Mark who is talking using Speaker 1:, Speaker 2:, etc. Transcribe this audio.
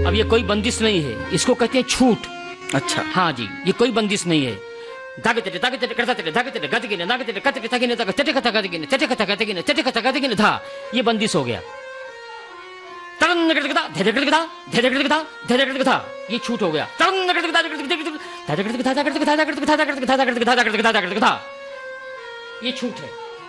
Speaker 1: अब ये कोई बंदिश नहीं है, इसको कहते हैं छूट।
Speaker 2: अच्छा।
Speaker 1: हाँ जी, ये कोई बंदिश नहीं है। धागे तेरे करता तेरे धागे तेरे गति गिने नागे तेरे कते तगिने तक चटे कथा गति गिने चटे कथा गति गिने चटे कथा गति गिने धा, ये बंदिश हो गया। तरन करता धैर्य करता धैर्य करता धैर्य करता, ये छूट हो गया। तरन करता धैर्य करता, ये छूट है।